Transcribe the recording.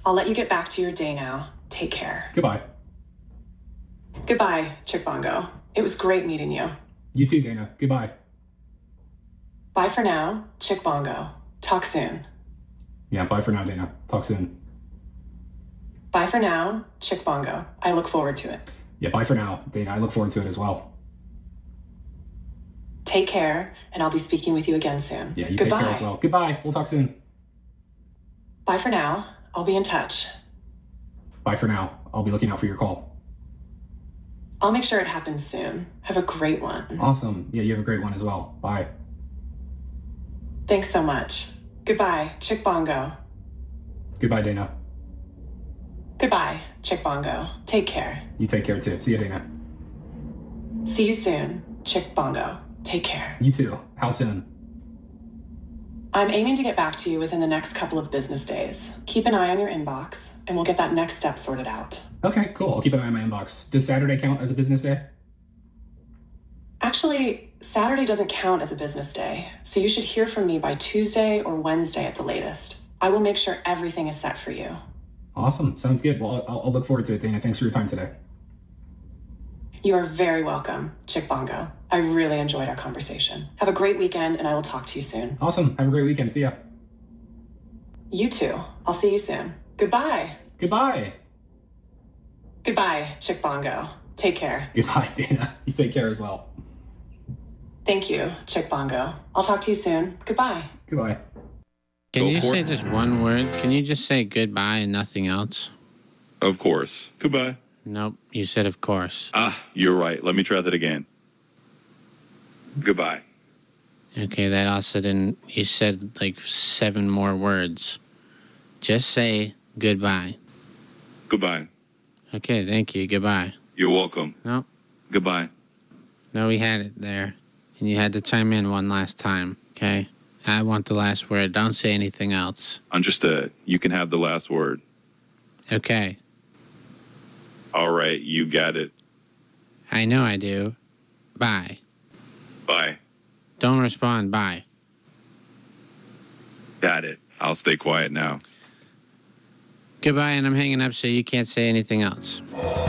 I'll let you get back to your day now. Take care. Goodbye. Goodbye, Chick Bongo. It was great meeting you. You too, Dana. Goodbye. Bye for now, Chick Bongo. Talk soon. Yeah, bye for now, Dana. Talk soon. Bye for now, Chick Bongo. I look forward to it. Yeah, bye for now, Dana. I look forward to it as well. Take care, and I'll be speaking with you again soon. Yeah, you Goodbye. take care as well. Goodbye. We'll talk soon. Bye for now. I'll be in touch. Bye for now. I'll be looking out for your call. I'll make sure it happens soon. Have a great one. Awesome. Yeah, you have a great one as well. Bye. Thanks so much. Goodbye, Chick Bongo. Goodbye, Dana. Goodbye, Chick Bongo. Take care. You take care too. See you, Dana. See you soon, Chick Bongo. Take care. You too. How soon? I'm aiming to get back to you within the next couple of business days. Keep an eye on your inbox, and we'll get that next step sorted out. Okay, cool. I'll keep an eye on my inbox. Does Saturday count as a business day? Actually, Saturday doesn't count as a business day, so you should hear from me by Tuesday or Wednesday at the latest. I will make sure everything is set for you. Awesome. Sounds good. Well, I'll look forward to it, Dana. Thanks for your time today. You are very welcome, Chick Bongo. I really enjoyed our conversation. Have a great weekend, and I will talk to you soon. Awesome. Have a great weekend. See ya. You too. I'll see you soon. Goodbye. Goodbye. Goodbye, Chick Bongo. Take care. Goodbye, Dana. You take care as well. Thank you, Chick Bongo. I'll talk to you soon. Goodbye. Goodbye. Can you say just one word? Can you just say goodbye and nothing else? Of course. Goodbye. Nope, you said of course. You're right. Let me try that again. Goodbye. Okay, that also didn't... You said like 7 more words. Just say goodbye. Goodbye. Okay, thank you. Goodbye. You're welcome. No. Goodbye. No, we had it there. And you had to chime in one last time, okay? I want the last word. Don't say anything else. Understood. You can have the last word. Okay. All right, you got it. I know I do. Bye. Bye. Don't respond. Bye. Got it. I'll stay quiet now. Goodbye, and I'm hanging up so you can't say anything else.